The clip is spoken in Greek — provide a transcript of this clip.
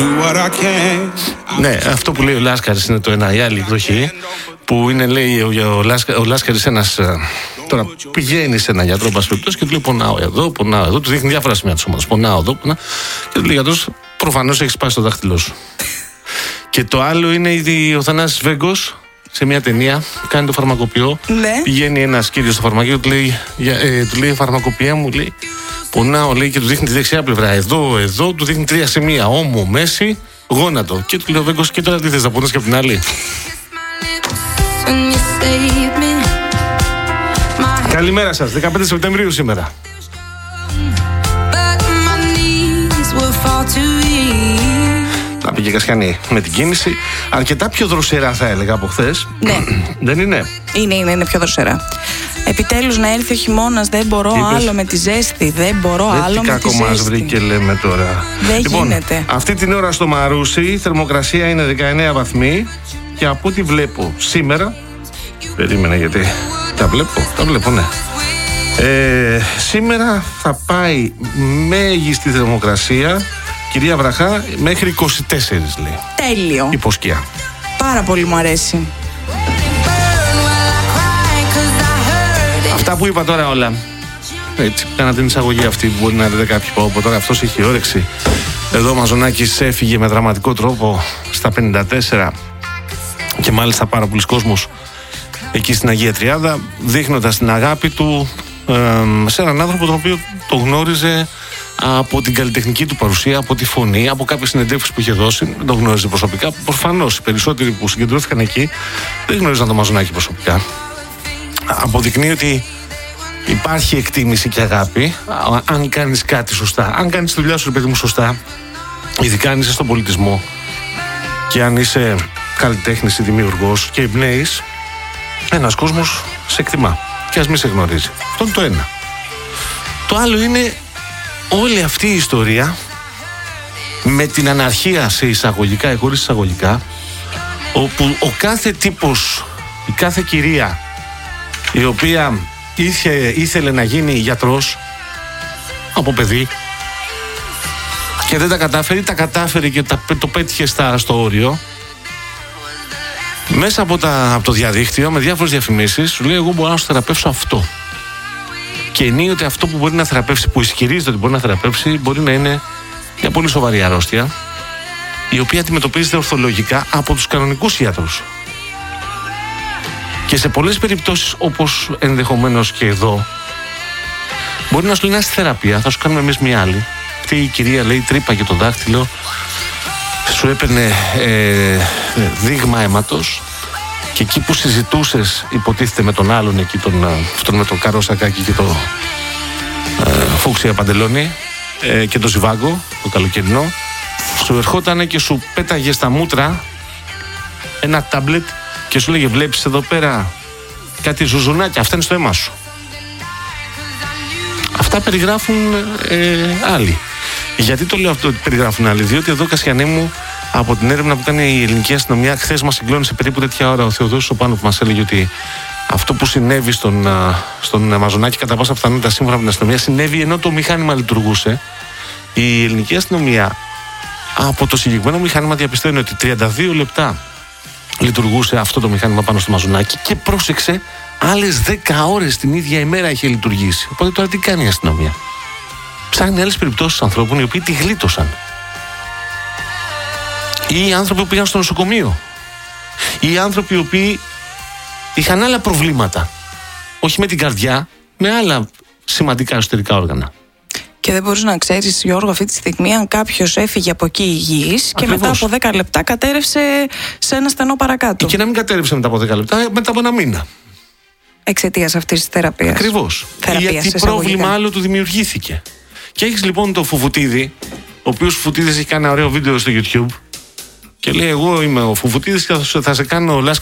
Ναι, αυτό που λέει ο Λάσκαρης είναι το ένα, η άλλη εκδοχή. Που είναι, λέει, ο Λάσκαρης ένας. Τώρα πηγαίνει σε έναν γιατρό πασπιπτός και του λέει: πονάω εδώ, του δείχνει διάφορα σημεία του σώματος. Πονάω εδώ, πονάω. Και του λέει: γιατρός, προφανώς έχει σπάσει το δάχτυλό σου. Και το άλλο είναι ο Θανάσης Βέγκος σε μια ταινία, κάνει το φαρμακοποιό. Ναι. Πηγαίνει ένας κύριος στο φαρμακείο, του λέει: φαρμακοποιέ μου, λέει. Πονάω, λέει, και του δείχνει τη δεξιά πλευρά. Εδώ, του δείχνει 3 σημεία. Ώμο, μέση, γόνατο. Και του λέει ο Βέγκος: και τώρα τι θες, να πονείς και από την άλλη? Καλημέρα σας, 15 Σεπτεμβρίου σήμερα. Να πήγε Κασιανή με την κίνηση. Αρκετά πιο δροσερά θα έλεγα από χθες. Ναι. Δεν είναι? Είναι πιο δροσερά. Επιτέλους να έρθει ο χειμώνας, δεν μπορώ άλλο με τη ζέστη. Δεν μπορώ άλλο με τη ζέστη. Τι κακό μας βρήκε, λέμε τώρα. Δεν γίνεται. Αυτή την ώρα στο Μαρούσι η θερμοκρασία είναι 19 βαθμοί. Και από ό,τι βλέπω σήμερα. Περίμενα γιατί τα βλέπω, ναι. Σήμερα θα πάει μέγιστη θερμοκρασία, κυρία Βραχά, μέχρι 24, λέει. Τέλειο. Υποσκιά. Πάρα πολύ μου αρέσει. Αυτά που είπα τώρα όλα. Έτσι, κάνα την εισαγωγή αυτή που μπορεί να δείτε κάποιοι που από τώρα αυτός έχει όρεξη. Εδώ ο Μαζονάκης έφυγε με δραματικό τρόπο στα 54 και μάλιστα πάρα πολλοί κόσμος εκεί στην Αγία Τριάδα, δείχνοντας την αγάπη του σε έναν άνθρωπο τον οποίο το γνώριζε από την καλλιτεχνική του παρουσία, από τη φωνή, από κάποιες συνεντεύξεις που είχε δώσει. Δεν το γνώριζε προσωπικά. Προφανώς οι περισσότεροι που συγκεντρώθηκαν εκεί δεν γνώριζαν τον Μαζονάκη προσωπικά. Αποδεικνύει ότι υπάρχει εκτίμηση και αγάπη αν κάνεις κάτι σωστά. Αν κάνεις τη δουλειά σου, παιδί μου, σωστά, ειδικά αν είσαι στον πολιτισμό και αν είσαι καλλιτέχνης ή δημιουργός και εμπνέεις, ένας κόσμος σε εκτιμά και ας μη σε γνωρίζει. Αυτό είναι το ένα. Το άλλο είναι όλη αυτή η ιστορία με την αναρχία σε εισαγωγικά ή χωρίς εισαγωγικά, όπου ο κάθε τύπος, η κάθε κυρία η οποία ήθελε να γίνει γιατρός από παιδί και δεν τα κατάφερε και το πέτυχε στο όριο, μέσα από το διαδίκτυο με διάφορες διαφημίσεις σου λέει: εγώ μπορώ να σου θεραπεύσω αυτό. Και ενίοτε αυτό που μπορεί να θεραπεύσει, που ισχυρίζεται ότι μπορεί να θεραπεύσει, μπορεί να είναι μια πολύ σοβαρή αρρώστια, η οποία αντιμετωπίζεται ορθολογικά από τους κανονικούς ιατρούς. Και σε πολλές περιπτώσεις, όπως ενδεχομένως και εδώ, μπορεί να σου λέει: να στη θεραπεία, θα σου κάνουμε εμείς μια άλλη. Αυτή η κυρία, λέει, τρύπαγε το δάχτυλο, σου έπαιρνε δείγμα αίματος και εκεί που συζητούσες, υποτίθεται, με τον άλλον εκεί, αυτόν με το καρόσακάκι και το φούξια παντελόνι και το ζιβάγκο, το καλοκαιρινό, σου ερχότανε και σου πέταγε στα μούτρα ένα τάμπλετ και σου λέγε: βλέπεις εδώ πέρα κάτι ζουζουνάκια, αυτά είναι στο αίμα σου. Αυτά περιγράφουν άλλοι. Γιατί το λέω αυτό ότι περιγράφουν άλλοι? Διότι εδώ, Κασιανέ μου, από την έρευνα που κάνει η ελληνική αστυνομία, χθες μας συγκλώνησε περίπου τέτοια ώρα ο Θεοδόσης ο Πάνου, που μας έλεγε ότι αυτό που συνέβη στον Μαζονάκη, κατά πάσα πιθανότητα, σύμφωνα με την αστυνομία, συνέβη ενώ το μηχάνημα λειτουργούσε. Η ελληνική αστυνομία από το συγκεκριμένο μηχάνημα διαπιστώνει ότι 32 λεπτά λειτουργούσε αυτό το μηχάνημα πάνω στο Μαζονάκη και πρόσεξε, άλλες 10 ώρες την ίδια ημέρα είχε λειτουργήσει. Οπότε τώρα τι κάνει η αστυνομία? Ψάχνει άλλες περιπτώσεις ανθρώπων οι οποίοι τη γλίτωσαν. Ή άνθρωποι που πήγαν στο νοσοκομείο. Ή άνθρωποι οι οποίοι είχαν άλλα προβλήματα. Όχι με την καρδιά, με άλλα σημαντικά εσωτερικά όργανα. Και δεν μπορείς να ξέρεις, Γιώργο, αυτή τη στιγμή αν κάποιος έφυγε από εκεί υγιής και μετά από 10 λεπτά κατέρευσε σε ένα στενό παρακάτω. Και να μην κατέρευσε μετά από 10 λεπτά, μετά από ένα μήνα. Εξαιτίας αυτής της θεραπείας. Ακριβώς. Γιατί πρόβλημα άλλο του δημιουργήθηκε. Και έχεις λοιπόν το Φουφουτίδη, ο οποίος Φουφουτίδης έχει κάνει ένα ωραίο βίντεο στο YouTube και λέει: εγώ είμαι ο Φουφουτίδης και θα σε κάνω